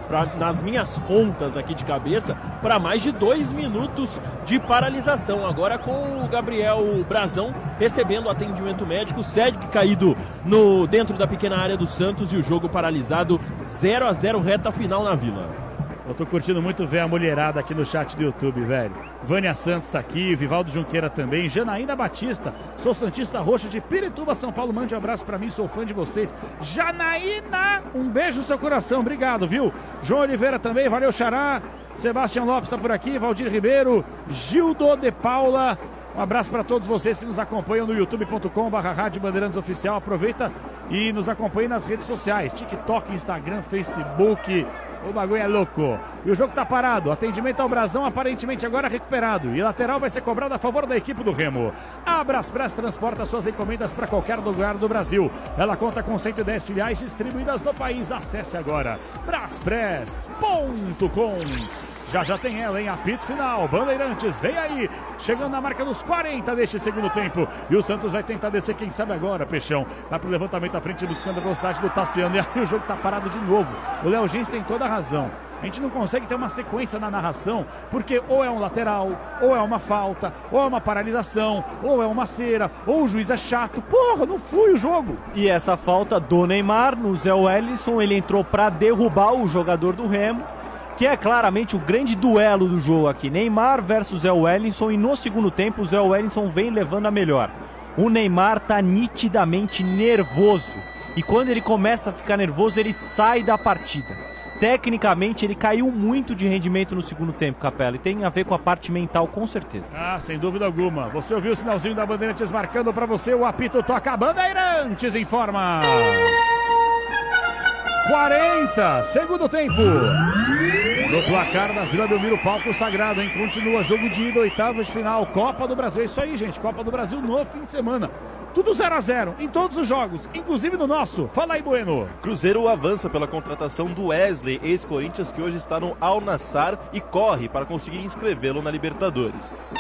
nas minhas contas aqui de cabeça, para mais de 2 minutos de paralisação. Agora com o Gabriel Brazão recebendo atendimento médico, Cedric caído dentro da pequena área do Santos e o jogo paralisado, 0-0, reta final na Vila. Eu tô curtindo muito ver a mulherada aqui no chat do YouTube, velho. Vânia Santos tá aqui, Vivaldo Junqueira também, Janaína Batista, sou santista roxa de Pirituba, São Paulo, mande um abraço pra mim, sou fã de vocês. Janaína, um beijo no seu coração, obrigado, viu? João Oliveira também, valeu, Xará. Sebastião Lopes tá por aqui, Valdir Ribeiro, Gildo de Paula. Um abraço para todos vocês que nos acompanham no youtube.com/Rádio Bandeirantes Oficial. Aproveita e nos acompanhe nas redes sociais, TikTok, Instagram, Facebook. O bagulho é louco. E o jogo tá parado. Atendimento ao Brazão, aparentemente agora recuperado. E lateral vai ser cobrado a favor da equipe do Remo. A Braspress transporta suas encomendas para qualquer lugar do Brasil. Ela conta com 110 filiais distribuídas no país. Acesse agora braspress.com. Já tem ela em apito final. Bandeirantes, vem aí. Chegando na marca dos 40 deste segundo tempo. E o Santos vai tentar descer, quem sabe agora, Peixão. Vai pro levantamento à frente, buscando a velocidade do Tassiano. E aí o jogo tá parado de novo. O Léo Gens tem toda a razão. A gente não consegue ter uma sequência na narração, porque ou é um lateral, ou é uma falta, ou é uma paralisação, ou é uma cera, ou o juiz é chato. Porra, não flui o jogo. E essa falta do Neymar no Zé Wellison, ele entrou para derrubar o jogador do Remo, que é claramente o grande duelo do jogo aqui. Neymar versus Zé Wellison, e no segundo tempo o Zé Wellison vem levando a melhor. O Neymar tá nitidamente nervoso, e quando ele começa a ficar nervoso, ele sai da partida. Tecnicamente, ele caiu muito de rendimento no segundo tempo, Capela, e tem a ver com a parte mental, com certeza. Ah, sem dúvida alguma. Você ouviu o sinalzinho da Bandeirantes marcando para você, o apito toca, a Bandeirantes informa. 40, segundo tempo. No placar da Vila Belmiro, palco sagrado, hein? Continua jogo de ida, oitavas de final, Copa do Brasil. É isso aí, gente, Copa do Brasil no fim de semana. Tudo 0-0 em todos os jogos, inclusive no nosso. Fala aí, Bueno. Cruzeiro avança pela contratação do Wesley, ex-Corinthians, que hoje está no Al Nassr e corre para conseguir inscrevê-lo na Libertadores.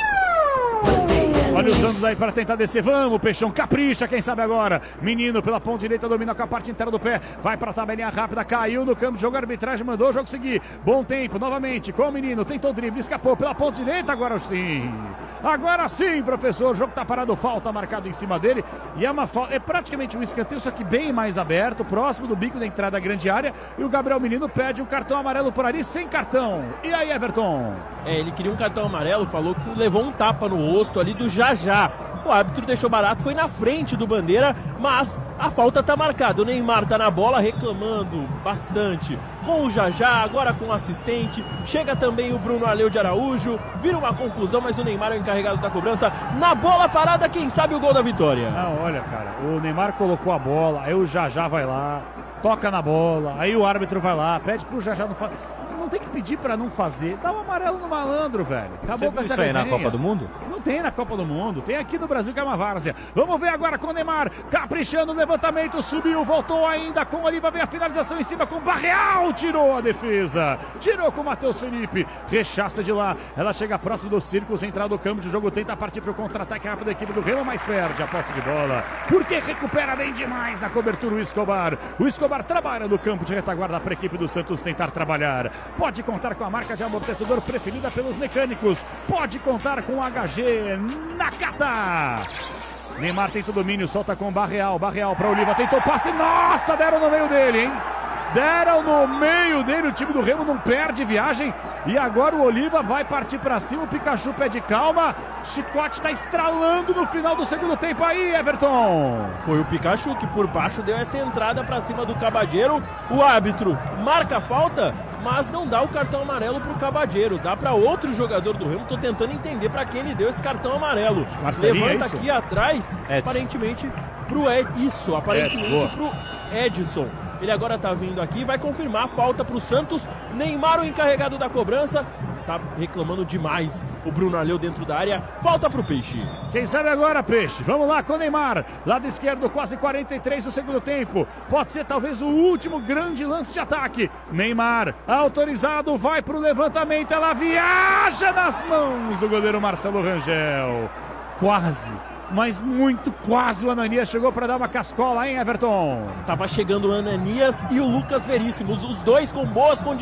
Olha os anos aí para tentar descer. Vamos, Peixão, capricha, quem sabe agora. Menino pela ponta direita, domina com a parte inteira do pé. Vai para a tabelinha rápida, caiu no campo de jogo, a arbitragem mandou o jogo seguir. Bom tempo, novamente, com o menino. Tentou o drible, escapou pela ponta direita, agora sim. Agora sim, professor. O jogo tá parado, falta marcado em cima dele. E é uma falta, é praticamente um escanteio, só que bem mais aberto, próximo do bico da entrada da grande área. E o Gabriel Menino pede um cartão amarelo por ali, sem cartão. E aí, Everton? Ele queria um cartão amarelo, falou que levou um tapa no rosto ali do Já. O árbitro deixou barato, foi na frente do Bandeira, mas a falta tá marcada. O Neymar tá na bola reclamando bastante com o Já, agora com o assistente. Chega também o Bruno Aleu de Araújo, vira uma confusão, mas o Neymar é o encarregado da cobrança. Na bola parada, quem sabe o gol da vitória. Não, olha, cara, o Neymar colocou a bola, aí o Já vai lá, toca na bola, aí o árbitro vai lá, pede pro Já não fazer. Não tem que pedir pra não fazer. Dá um amarelo no malandro, velho. Acabou com essa isso aí na Copa do Mundo? Não tem na Copa do Mundo. Tem aqui no Brasil, que é uma várzea. Vamos ver agora com o Neymar. Caprichando o levantamento. Subiu, voltou ainda com o Oliva. Vem a finalização em cima com o Barreal. Tirou a defesa. Tirou com o Matheus Felipe. Rechaça de lá. Ela chega próximo do círculo central do campo de jogo. Tenta partir para o contra-ataque rápido da equipe do Remo, mas perde a posse de bola. Porque recupera bem demais na cobertura o Escobar. O Escobar trabalha no campo de retaguarda para a equipe do Santos tentar trabalhar. Pode contar com a marca de amortecedor preferida pelos mecânicos. Pode contar com HG Nakata. Neymar tenta o domínio, solta com o Barreal. Barreal para Oliva, tentou passe. Nossa, deram no meio dele, hein? Deram no meio dele, o time do Remo não perde viagem. E agora o Oliva vai partir para cima, o Pikachu pede calma. Chicote está estralando no final do segundo tempo aí, Everton. Foi o Pikachu que por baixo deu essa entrada para cima do Cabadeiro. O árbitro marca a falta, mas não dá o cartão amarelo pro Cabadeiro. Dá para outro jogador do Remo. Tô tentando entender para quem ele deu esse cartão amarelo. Marcelinho, levanta é isso? aqui atrás, aparentemente pro aparentemente pro Edson. Ele agora tá vindo aqui, vai confirmar a falta pro Santos. Neymar, o encarregado da cobrança, tá reclamando demais. O Bruno Aleu dentro da área, falta pro Peixe. Quem sabe agora, Peixe? Vamos lá com o Neymar. Lado esquerdo, quase 43 do segundo tempo. Pode ser talvez o último grande lance de ataque. Neymar, autorizado, vai pro levantamento. Ela viaja nas mãos do goleiro Marcelo Rangel. Quase, mas muito quase o Ananias chegou para dar uma cascola, hein, Everton? Tava chegando o Ananias e o Lucas Veríssimo, os dois com boas condições.